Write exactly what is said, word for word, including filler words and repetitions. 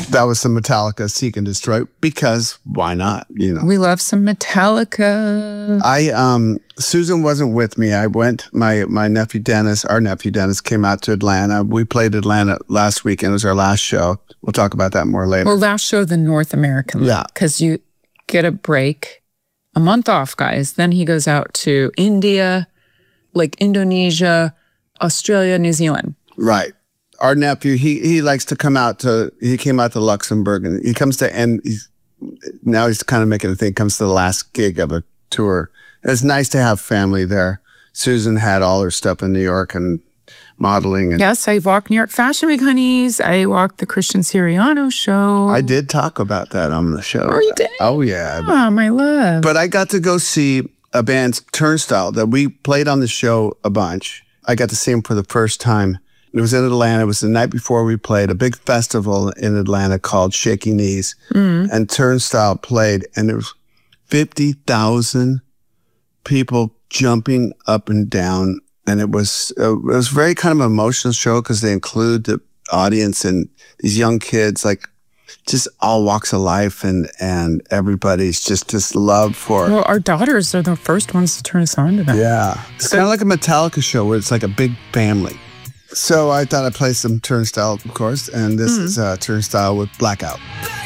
That was some Metallica, Seek and Destroy, because why not? You know, we love some Metallica. I um, Susan wasn't with me. I went. My my nephew Dennis, our nephew Dennis, came out to Atlanta. We played Atlanta last weekend. It was our last show. We'll talk about that more later. Well, last show the North American. Yeah, because you get a break, a month off, guys. Then he goes out to India, like Indonesia, Australia, New Zealand. Right. Our nephew, he he likes to come out to, he came out to Luxembourg, and he comes to end, he's, now he's kind of making a thing, comes to the last gig of a tour. And it's nice to have family there. Susan had all her stuff in New York and modeling. And yes, I walked New York Fashion Week, honeys. I walked the Christian Siriano show. I did talk about that on the show. Oh, you did? Oh, yeah. Oh, my love. But I got to go see a band, Turnstile, that we played on the show a bunch. I got to see them for the first time. It was in Atlanta. It was the night before we played a big festival in Atlanta called Shaky Knees. Mm. And Turnstile played, and there was fifty thousand people jumping up and down. And it was, uh, it was very kind of an emotional show because they include the audience and these young kids, like just all walks of life, and, and everybody's just this love for. Well, our daughters are the first ones to turn us on to that. Yeah. It's so, kind of like a Metallica show where it's like a big family. So I thought I'd play some Turnstile, of course, and this mm. is uh, Turnstile with Blackout.